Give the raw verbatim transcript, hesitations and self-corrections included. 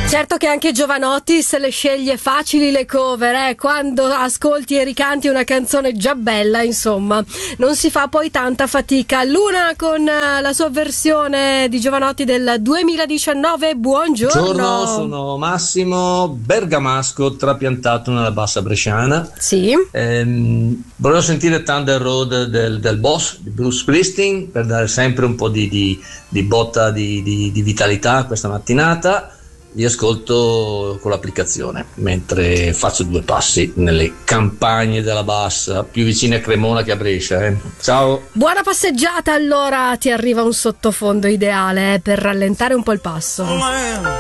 Certo che anche Jovanotti se le sceglie facili le cover, eh? Quando ascolti e ricanti una canzone già bella, insomma, non si fa poi tanta fatica. Luna con la sua versione di Jovanotti del duemiladiciannove, buongiorno. Buongiorno, sono Massimo, bergamasco trapiantato nella bassa bresciana. Sì. Ehm, volevo sentire Thunder Road del, del Boss, di Bruce Springsteen, per dare sempre un po' di, di, di botta di, di, di vitalità questa mattinata. Vi ascolto con l'applicazione mentre faccio due passi nelle campagne della Bassa, più vicine a Cremona che a Brescia. Eh. Ciao. Buona passeggiata, allora ti arriva un sottofondo ideale eh, per rallentare un po' il passo.